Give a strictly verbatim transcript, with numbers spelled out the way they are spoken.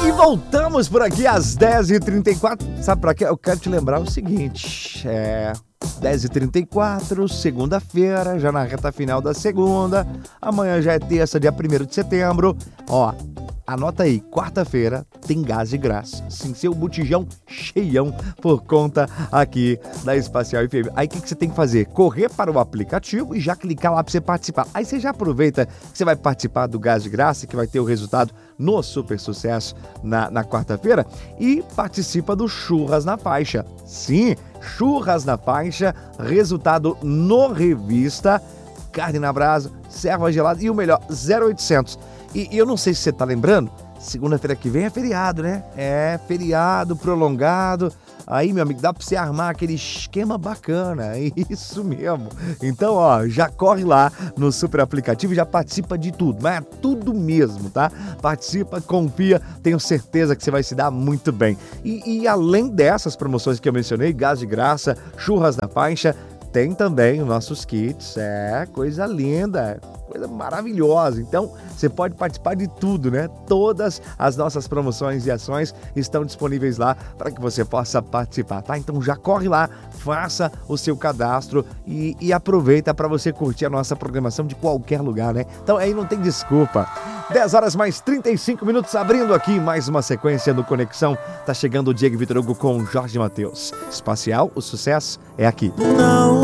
E voltamos por aqui às dez e trinta e quatro. Sabe pra quê? Eu quero te lembrar o seguinte, é... dez e trinta e quatro, segunda-feira, já na reta final da segunda. Amanhã já é terça, dia primeiro de setembro. Ó, anota aí, quarta-feira tem gás de graça. Sim, seu botijão cheião por conta aqui da Espacial F M. Aí o que, que você tem que fazer? Correr para o aplicativo e já clicar lá para você participar. Aí você já aproveita que você vai participar do gás de graça, que vai ter o resultado no Super Sucesso na, na quarta-feira, e participa do Churras na Faixa. Sim, Churras na Faixa, resultado no Revista, carne na brasa, serva gelada e o melhor, zero oitocentos. E, e eu não sei se você tá lembrando, segunda-feira que vem é feriado, né? É feriado prolongado. Aí, meu amigo, dá pra você armar aquele esquema bacana, isso mesmo. Então, ó, já corre lá no super aplicativo e já participa de tudo, mas é tudo mesmo, tá? Participa, confia, tenho certeza que você vai se dar muito bem. E, e além dessas promoções que eu mencionei, gás de graça, churras na faixa, tem também os nossos kits, é coisa linda, coisa maravilhosa. Então, você pode participar de tudo, né? Todas as nossas promoções e ações estão disponíveis lá para que você possa participar, tá? Então já corre lá, faça o seu cadastro e, e aproveita para você curtir a nossa programação de qualquer lugar, né? Então aí não tem desculpa. dez horas mais trinta e cinco minutos, abrindo aqui mais uma sequência do Conexão. Tá chegando o Diego Vitor Hugo com Jorge Mateus. Espacial, o sucesso é aqui. Não